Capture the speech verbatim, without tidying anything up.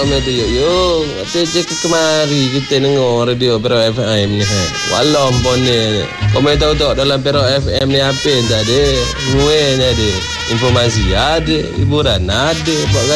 komen tu yuk yuk. Kita cek kemari kita dengar radio Perak F M ni. Walau pun ni. Komen tahu tak dalam Perak F M ni apa yang tadi? Gue ni ada. Informasi ada, hiburan ada.